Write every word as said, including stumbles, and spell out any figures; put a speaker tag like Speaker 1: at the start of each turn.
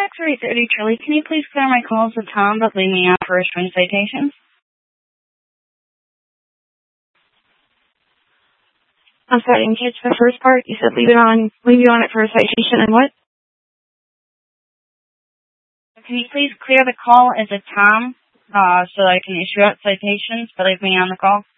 Speaker 1: X-ray thirty Charlie, can you please clear my calls with Tom, but leave me out for issuing citations? I'm sorry, I didn't catch the first part. You said leave it on, leave you on it for a citation and what? Can you please clear the call as a Tom, uh, so I can issue out citations, but leave me on the call?